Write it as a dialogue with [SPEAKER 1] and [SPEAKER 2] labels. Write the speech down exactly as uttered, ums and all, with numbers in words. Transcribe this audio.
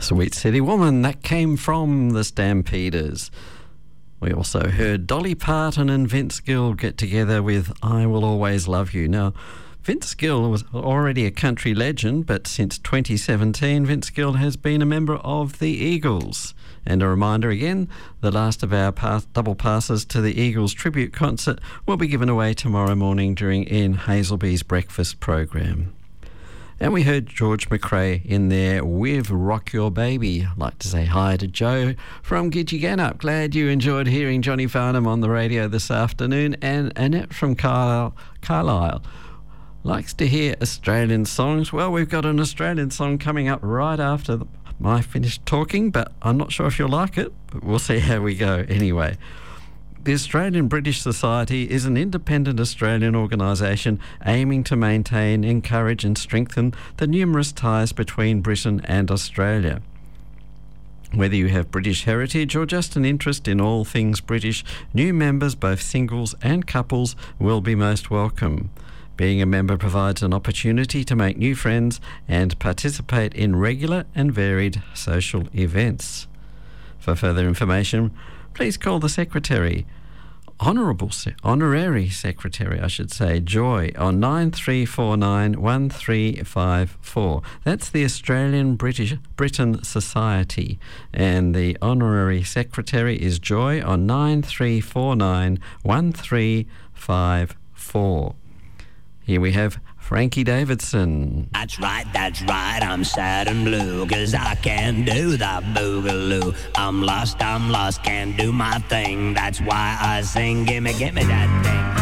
[SPEAKER 1] Sweet City Woman, that came from the Stampeders. We also heard Dolly Parton and Vince Gill get together with I Will Always Love You. Now, Vince Gill was already a country legend, but since twenty seventeen, Vince Gill has been a member of the Eagles. And a reminder again, the last of our pass, double passes to the Eagles tribute concert will be given away tomorrow morning during Ian Hazelby's breakfast program. And we heard George McRae in there with Rock Your Baby. I'd like to say hi to Joe from Gidgee Gannup. Glad you enjoyed hearing Johnny Farnham on the radio this afternoon. And Annette from Carlisle, Carlisle likes to hear Australian songs. Well, we've got an Australian song coming up right after my finished talking, but I'm not sure if you'll like it, but we'll see how we go anyway. The Australian British Society is an independent Australian organisation aiming to maintain, encourage and strengthen the numerous ties between Britain and Australia. Whether you have British heritage or just an interest in all things British, new members, both singles and couples, will be most welcome. Being a member provides an opportunity to make new friends and participate in regular and varied social events. For further information, please call the Secretary, Honourable Se- Honorary Secretary, I should say, Joy, on nine three four nine one three five four. That's the Australian British Britain Society, and the Honorary Secretary is Joy on nine three four nine one three five four. Here we have Frankie Davidson.
[SPEAKER 2] That's right, that's right, I'm sad and blue, 'cause I can't do the boogaloo. I'm lost, I'm lost, can't do my thing, that's why I sing, gimme, gimme that thing.